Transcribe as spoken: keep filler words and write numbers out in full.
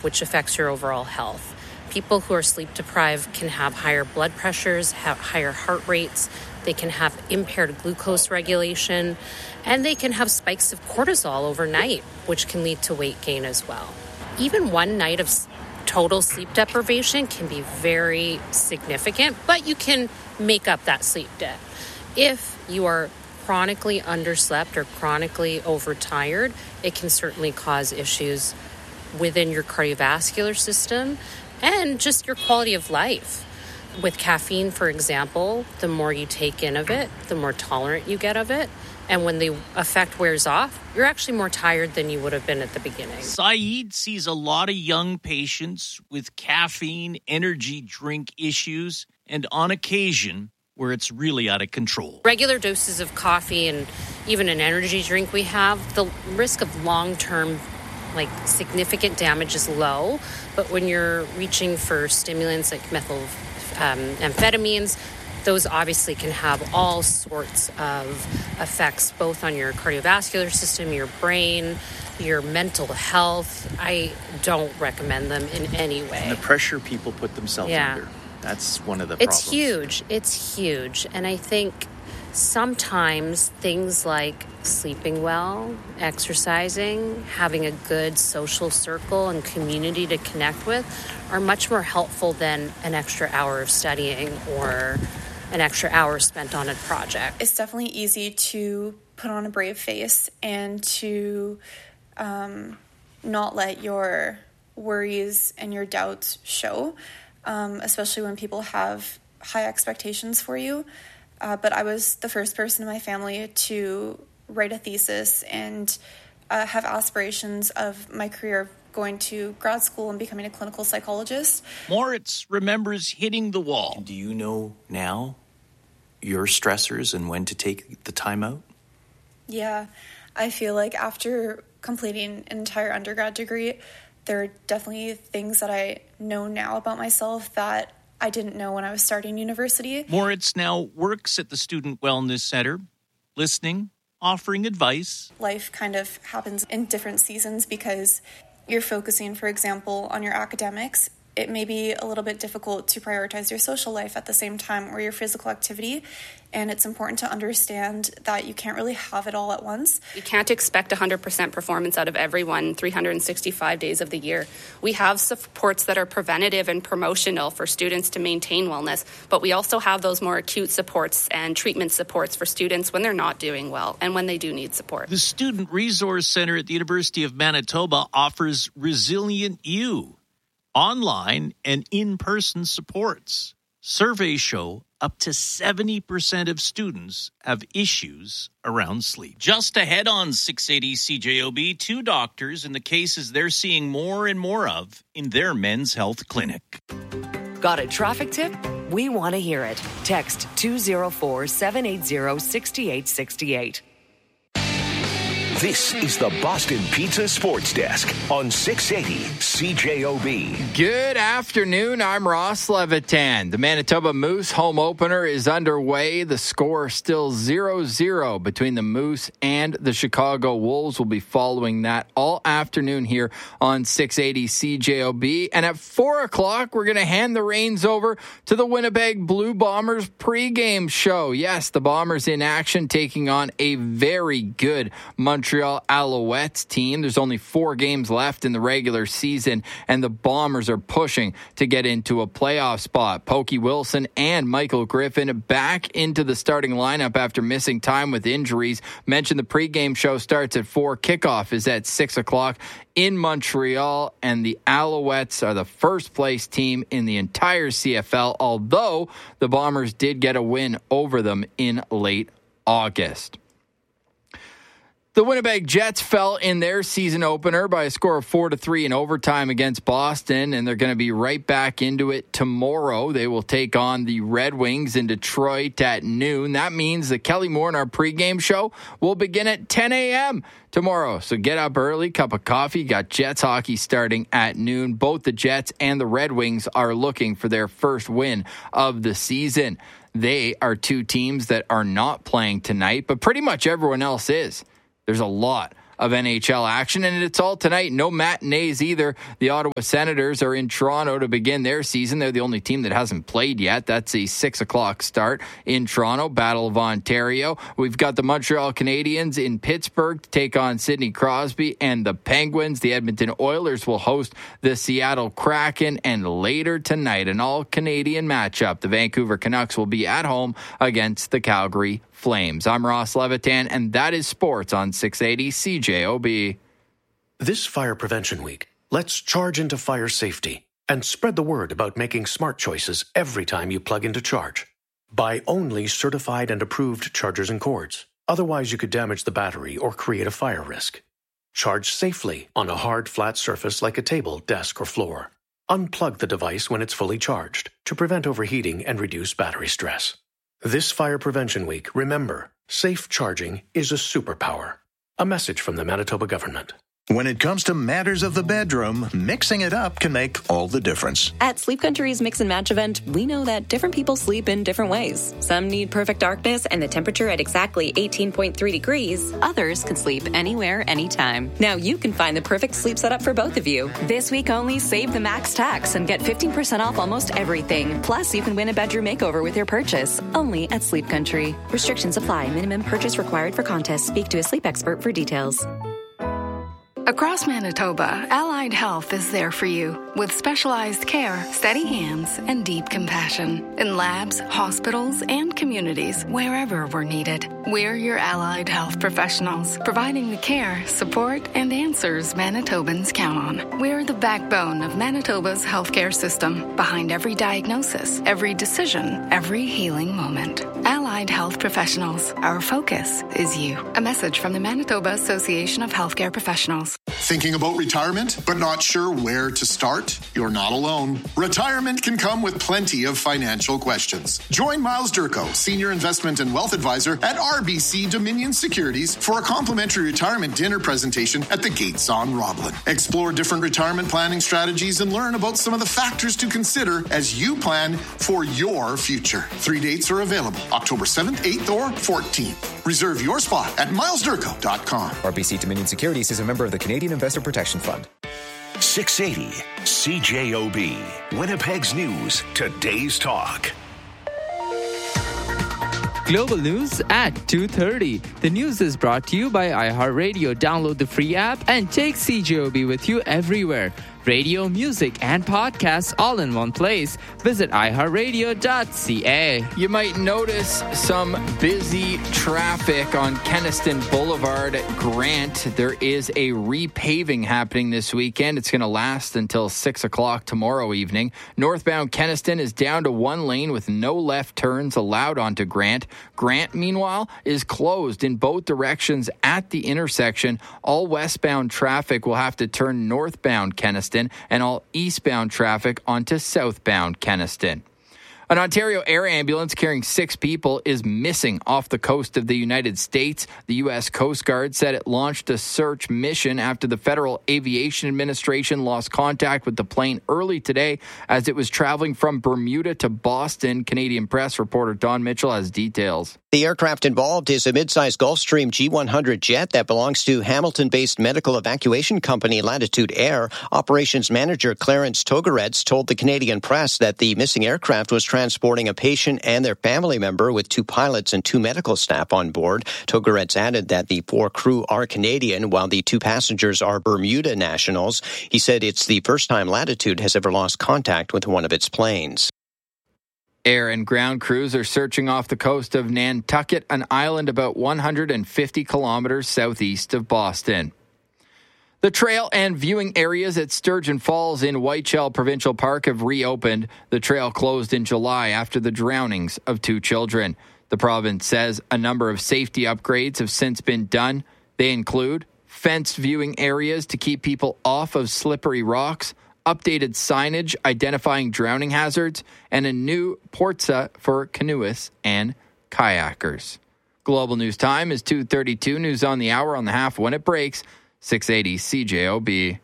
which affects your overall health. People who are sleep deprived can have higher blood pressures, have higher heart rates, they can have impaired glucose regulation, and they can have spikes of cortisol overnight, which can lead to weight gain as well. Even one night of total sleep deprivation can be very significant, but you can make up that sleep debt. If you are chronically underslept or chronically overtired, it can certainly cause issues within your cardiovascular system and just your quality of life. With caffeine, for example, the more you take in of it, the more tolerant you get of it. And when the effect wears off, you're actually more tired than you would have been at the beginning. Saeed sees a lot of young patients with caffeine, energy drink issues, and on occasion, where it's really out of control. Regular doses of coffee and even an energy drink we have, the risk of long-term, like significant damage is low. But when you're reaching for stimulants like methyl um, amphetamines, those obviously can have all sorts of effects, both on your cardiovascular system, your brain, your mental health. I don't recommend them in any way. And the pressure people put themselves yeah. under. That's one of the it's problems. It's huge. It's huge. And I think sometimes things like sleeping well, exercising, having a good social circle and community to connect with are much more helpful than an extra hour of studying or an extra hour spent on a project. It's definitely easy to put on a brave face and to um, not let your worries and your doubts show, um, especially when people have high expectations for you. Uh, but I was the first person in my family to write a thesis and uh, have aspirations of my career going to grad school and becoming a clinical psychologist. Moritz remembers hitting the wall. Do you know now your stressors and when to take the time out? Yeah, I feel like after completing an entire undergrad degree, there are definitely things that I know now about myself that I didn't know when I was starting university. Moritz now works at the Student Wellness Center, listening, offering advice. Life kind of happens in different seasons because you're focusing, for example, on your academics. It may be a little bit difficult to prioritize your social life at the same time or your physical activity. And it's important to understand that you can't really have it all at once. You can't expect one hundred percent performance out of everyone three hundred sixty-five days of the year. We have supports that are preventative and promotional for students to maintain wellness, but we also have those more acute supports and treatment supports for students when they're not doing well and when they do need support. The Student Resource Center at the University of Manitoba offers Resilient You, online and in-person supports. Surveys show up to seventy percent of students have issues around sleep. Just ahead on six eighty C J O B, two doctors in the cases they're seeing more and more of in their men's health clinic. Got a traffic tip? We want to hear it. Text two oh four, seven eight zero, six eight six eight. This is the Boston Pizza Sports Desk on six eighty C J O B. Good afternoon. I'm Ross Levitan. The Manitoba Moose home opener is underway. The score still zero zero between the Moose and the Chicago Wolves. We'll be following that all afternoon here on six eighty C J O B. And at four o'clock, we're going to hand the reins over to the Winnipeg Blue Bombers pregame show. Yes, the Bombers in action taking on a very good Montreal Montreal Alouettes team. There's only four games left in the regular season, and the Bombers are pushing to get into a playoff spot. Pokey Wilson and Michael Griffin back into the starting lineup after missing time with injuries. Mentioned the pregame show starts at four. Kickoff is at six o'clock in Montreal, and the Alouettes are the first place team in the entire C F L, although the Bombers did get a win over them in late August. The Winnipeg Jets fell in their season opener by a score of four to three in overtime against Boston, and they're going to be right back into it tomorrow. They will take on the Red Wings in Detroit at noon. That means the Kelly Moore and our pregame show will begin at ten a.m. tomorrow. So get up early, cup of coffee. Got Jets hockey starting at noon. Both the Jets and the Red Wings are looking for their first win of the season. They are two teams that are not playing tonight, but pretty much everyone else is. There's a lot of N H L action, and it's all tonight. No matinees either. The Ottawa Senators are in Toronto to begin their season. They're the only team that hasn't played yet. That's a six o'clock start in Toronto, Battle of Ontario. We've got the Montreal Canadiens in Pittsburgh to take on Sidney Crosby and the Penguins. The Edmonton Oilers will host the Seattle Kraken, and later tonight, an all-Canadian matchup. The Vancouver Canucks will be at home against the Calgary Flames. I'm Ross Levitan, and that is sports on six eighty C J O B. This Fire Prevention Week, let's charge into fire safety and spread the word about making smart choices every time you plug into charge. Buy only certified and approved chargers and cords. Otherwise, you could damage the battery or create a fire risk. Charge safely on a hard, flat surface like a table, desk, or floor. Unplug the device when it's fully charged to prevent overheating and reduce battery stress. This Fire Prevention Week, remember, safe charging is a superpower. A message from the Manitoba government. When it comes to matters of the bedroom, mixing it up can make all the difference. At Sleep Country's Mix and Match event, we know that different people sleep in different ways. Some need perfect darkness and the temperature at exactly eighteen point three degrees. Others can sleep anywhere, anytime. Now you can find the perfect sleep setup for both of you. This week only, save the max tax and get fifteen percent off almost everything. Plus, you can win a bedroom makeover with your purchase. Only at Sleep Country. Restrictions apply. Minimum purchase required for contest. Speak to a sleep expert for details. Across Manitoba, Allied Health is there for you with specialized care, steady hands, and deep compassion in labs, hospitals, and communities wherever we're needed. We're your Allied Health professionals, providing the care, support, and answers Manitobans count on. We're the backbone of Manitoba's healthcare system, behind every diagnosis, every decision, every healing moment. Allied Health professionals, our focus is you. A message from the Manitoba Association of Healthcare Professionals. Thinking about retirement, but not sure where to start? You're not alone. Retirement can come with plenty of financial questions. Join Miles Durko, Senior Investment and Wealth Advisor at R B C Dominion Securities, for a complimentary retirement dinner presentation at the Gates on Roblin. Explore different retirement planning strategies and learn about some of the factors to consider as you plan for your future. Three dates are available, October seventh, eighth, or fourteenth. Reserve your spot at miles durko dot com. R B C Dominion Securities is a member of the Canadian Investor Protection Fund. six eighty C J O B, Winnipeg's news, today's talk. Global news at two thirty. The news is brought to you by iHeartRadio. Download the free app and take C J O B with you everywhere. Radio, music, and podcasts all in one place. Visit i heart radio dot c a. You might notice some busy traffic on Kenaston Boulevard at Grant. There is a repaving happening this weekend. It's going to last until six o'clock tomorrow evening. Northbound Kenaston is down to one lane with no left turns allowed onto Grant. Grant, meanwhile, is closed in both directions at the intersection. All westbound traffic will have to turn northbound Kenaston, and all eastbound traffic onto southbound Kenaston. An Ontario air ambulance carrying six people is missing off the coast of the United States. The U S Coast Guard said it launched a search mission after the Federal Aviation Administration lost contact with the plane early today as it was traveling from Bermuda to Boston. Canadian Press reporter Don Mitchell has details. The aircraft involved is a mid-sized Gulfstream G one hundred jet that belongs to Hamilton-based medical evacuation company Latitude Air. Operations manager Clarence Togaretz told the Canadian Press that the missing aircraft was transporting a patient and their family member with two pilots and two medical staff on board. Togaretz added that the four crew are Canadian, while the two passengers are Bermuda nationals. He said it's the first time Latitude has ever lost contact with one of its planes. Air and ground crews are searching off the coast of Nantucket, an island about one hundred fifty kilometers southeast of Boston. The trail and viewing areas at Sturgeon Falls in Whiteshell Provincial Park have reopened. The trail closed in July after the drownings of two children. The province says a number of safety upgrades have since been done. They include fenced viewing areas to keep people off of slippery rocks, updated signage identifying drowning hazards, and a new portza for canoeists and kayakers. Global News Time is two thirty-two. News on the hour on the half when it breaks. six eighty C J O B.